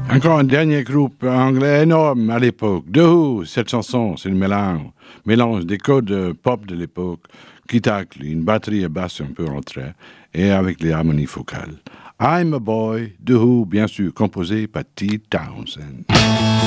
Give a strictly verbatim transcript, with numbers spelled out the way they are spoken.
Encore un dernier groupe anglais énorme à l'époque. The Who, cette chanson, c'est le mélange, mélange des codes pop de l'époque, qui tacle une batterie à basse un peu en retrait, et avec les harmonies focales. I'm a Boy, The Who, bien sûr, composé par T. Townsend.